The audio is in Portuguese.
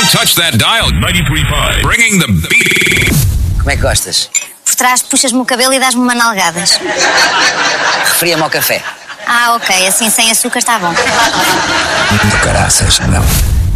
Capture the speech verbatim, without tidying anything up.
touch that dial. ninety-three point five. Bringing the beat. Como é que gostas? Por trás puxas-me o cabelo e dás-me uma nalgadas. Referia-me ao café. Ah, ok, assim sem açúcar está bom. Do caraças, não.